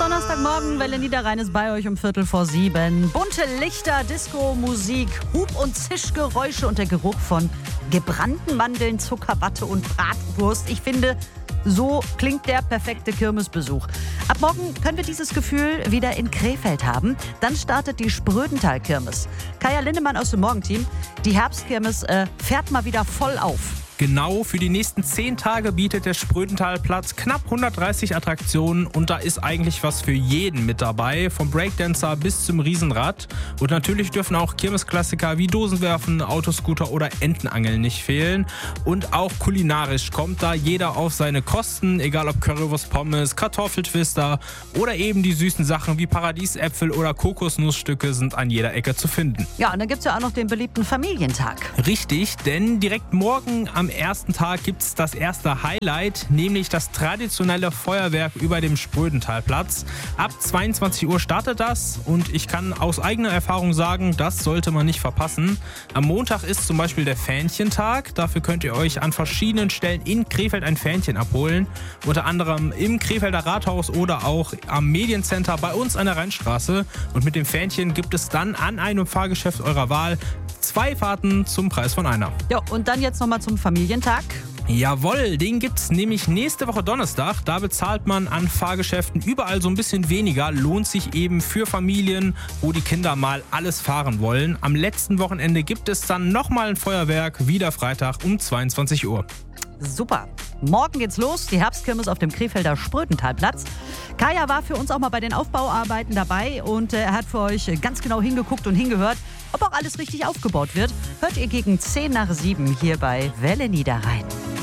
Donnerstagmorgen, Welle Niederrhein ist bei euch um 6:15. Bunte Lichter, Disco, Musik, Hub- und Zischgeräusche und der Geruch von gebrannten Mandeln, Zuckerwatte und Bratwurst. Ich finde, so klingt der perfekte Kirmesbesuch. Ab morgen können wir dieses Gefühl wieder in Krefeld haben. Dann startet die Sprödental-Kirmes. Kaya Lindemann aus dem Morgenteam. Die Herbstkirmes fährt mal wieder voll auf. Genau, für die nächsten 10 Tage bietet der Sprödental-Platz knapp 130 Attraktionen und da ist eigentlich was für jeden mit dabei, vom Breakdancer bis zum Riesenrad. Und natürlich dürfen auch Kirmesklassiker wie Dosenwerfen, Autoscooter oder Entenangeln nicht fehlen. Und auch kulinarisch kommt da jeder auf seine Kosten, egal ob Currywurst, Pommes, Kartoffeltwister oder eben die süßen Sachen wie Paradiesäpfel oder Kokosnussstücke sind an jeder Ecke zu finden. Ja, und dann gibt's ja auch noch den beliebten Familientag. Richtig, denn direkt morgen am ersten Tag gibt es das erste Highlight, nämlich das traditionelle Feuerwerk über dem Sprödentalplatz. Ab 22 Uhr startet das und ich kann aus eigener Erfahrung sagen, das sollte man nicht verpassen. Am Montag ist zum Beispiel der Fähnchentag. Dafür könnt ihr euch an verschiedenen Stellen in Krefeld ein Fähnchen abholen. Unter anderem im Krefelder Rathaus oder auch am Mediencenter bei uns an der Rheinstraße. Und mit dem Fähnchen gibt es dann an einem Fahrgeschäft eurer Wahl 2 Fahrten zum Preis von einer. Ja, und dann jetzt nochmal zum Familientag. Jawohl, den gibt's nämlich nächste Woche Donnerstag. Da bezahlt man an Fahrgeschäften überall so ein bisschen weniger. Lohnt sich eben für Familien, wo die Kinder mal alles fahren wollen. Am letzten Wochenende gibt es dann nochmal ein Feuerwerk, wieder Freitag um 22 Uhr. Super. Morgen geht's los, die Herbstkirmes auf dem Krefelder Sprödentalplatz. Kaya war für uns auch mal bei den Aufbauarbeiten dabei und er hat für euch ganz genau hingeguckt und hingehört, ob auch alles richtig aufgebaut wird. Hört ihr gegen 6:50 hier bei Welle Niederrhein.